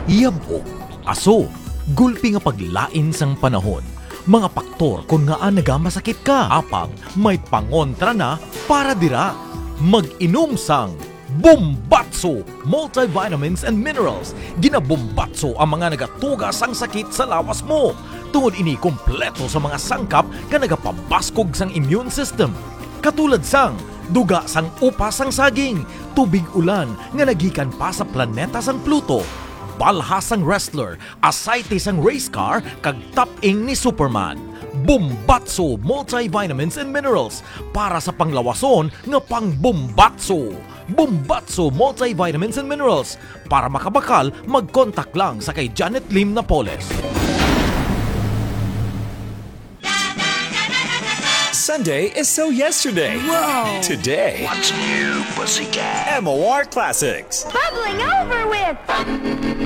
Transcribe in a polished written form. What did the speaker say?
Yabok, aso, gulpi nga paglain sang panahon. Mga paktor kung nga nagamasakit ka. Apang may pangontra na para dira. Mag-inom sang Bombatso Multivitamins and Minerals. Ginabombatso ang mga nagatugas ang sakit sa lawas mo. Tungod ini kompleto sa mga sangkap nga nagapabaskog sang immune system. Katulad sang duga sang upas sang saging, tubig ulan nga nagikan pa sa planeta sang Pluto, balhas sang wrestler, aside sang race car, kag top-ing ni Superman. Bombatso Multivitamins and Minerals para sa panglawason nga pang-bombatso. Bombatso Multivitamins and Minerals. Para makabakal, mag-contact lang sa kay Janet Lim Napoles. Sunday is so yesterday. Whoa! Today, What's new, pussycat? MOR Classics. Bubbling over with!